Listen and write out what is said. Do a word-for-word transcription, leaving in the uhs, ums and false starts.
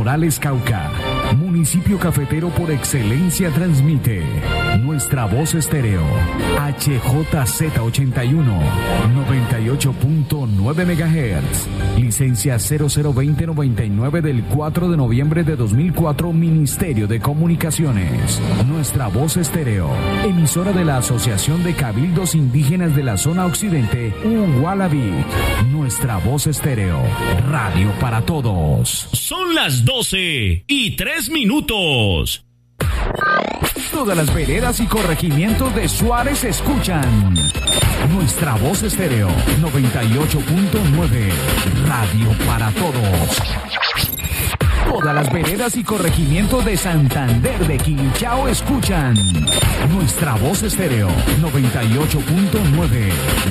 Morales, Cauca. Municipio cafetero por excelencia transmite Nuestra Voz Estéreo. H J Z ochenta y uno, noventa y ocho punto nueve megahertz. Licencia cero cero veinte noventa y nueve del cuatro de noviembre de dos mil cuatro. Ministerio de Comunicaciones. Nuestra Voz Estéreo. Emisora de la Asociación de Cabildos Indígenas de la Zona Occidente, Ugualaví. Nuestra Voz Estéreo. Radio para todos. Son las doce y tres minutos. Todas las veredas y corregimientos de Suárez escuchan Nuestra Voz Estéreo noventa y ocho punto nueve. Radio para todos. Todas las veredas y corregimientos de Santander de Quilichao escuchan Nuestra Voz Estéreo noventa y ocho punto nueve.